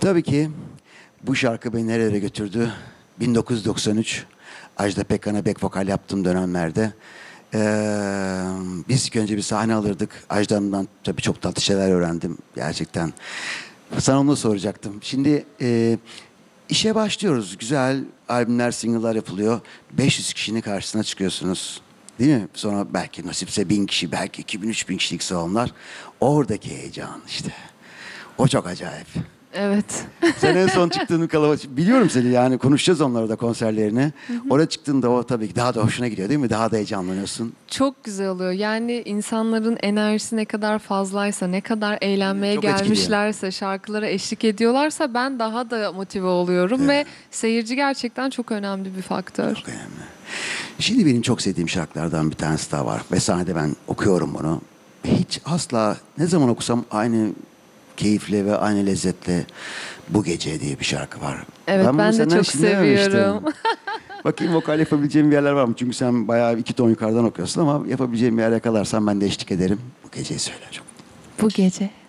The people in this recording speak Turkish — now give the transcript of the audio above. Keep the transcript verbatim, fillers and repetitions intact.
Tabii ki bu şarkı beni nerelere götürdü? bin dokuz yüz doksan üç, Ajda Pekkan'a back vokal yaptığım dönemlerde. Ee, biz ilk önce bir sahne alırdık. Ajda'mdan tabii çok tatlı şeyler öğrendim gerçekten. Sana onu soracaktım. Şimdi e, işe başlıyoruz. Güzel albümler, single'lar yapılıyor. beş yüz kişinin karşısına çıkıyorsunuz. Değil mi? Sonra belki nasipse bin kişi, belki iki bin, üç bin kişilik salonlar. Oradaki heyecan işte. O çok acayip. Evet. Sen en son çıktığın kalabalık, biliyorum seni yani konuşacağız onları da konserlerini. Oraya çıktığında o tabii ki daha da hoşuna gidiyor değil mi? Daha da heyecanlanıyorsun. Çok güzel oluyor. Yani insanların enerjisi ne kadar fazlaysa, ne kadar eğlenmeye Çok etkiliyor. gelmişlerse, şarkılara eşlik ediyorlarsa ben daha da motive oluyorum ve seyirci gerçekten çok önemli bir faktör. Çok önemli. Şimdi benim çok sevdiğim şarkılardan bir tanesi daha var. Ve sahnede ben okuyorum bunu. Hiç asla ne zaman okusam aynı keyifle ve aynı lezzetle Bu Gece diye bir şarkı var. Evet, bunu ben de senden çok hiç dinlememiştim. seviyorum. Bakayım vokal yapabileceğim bir yerler var mı? Çünkü sen bayağı iki ton yukarıdan okuyorsun ama yapabileceğim bir yer yakalarsan ben de eşlik ederim. Bu geceyi söyle çok. Bu gece